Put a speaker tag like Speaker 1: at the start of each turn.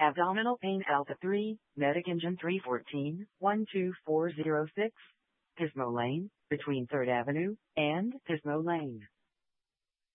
Speaker 1: Abdominal pain Alpha 3, Medic Engine 314, 12406, Pismo Lane, between 3rd Avenue and Pismo Lane.